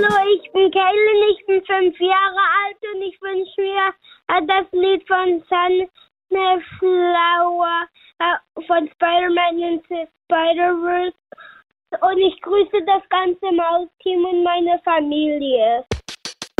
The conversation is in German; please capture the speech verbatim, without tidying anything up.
Hallo, ich bin Kaylin, ich bin fünf Jahre alt und ich wünsche mir äh, das Lied von Sunflower äh, von Spider-Man into Spider-Verse. Und ich grüße das ganze Maus-Team und meine Familie.